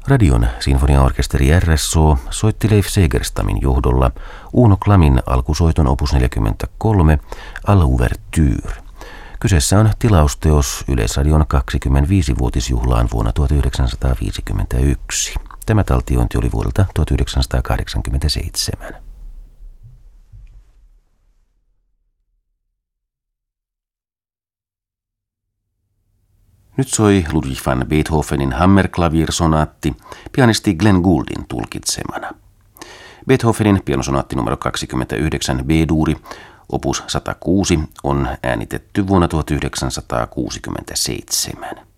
Radion sinfoniaorkesteri RSO soitti Leif Segerstamin johdolla Uno Klamin alkusoiton opus 43 A l'ouverture. Kyseessä on tilausteos Yleisradion 25-vuotisjuhlaan vuonna 1951. Tämä taltiointi oli vuodelta 1987. Nyt soi Ludwig van Beethovenin Hammerklaviersonaatti pianisti Glenn Gouldin tulkitsemana. Beethovenin pianosonaatti numero 29 B-duuri, opus 106, on äänitetty vuonna 1967.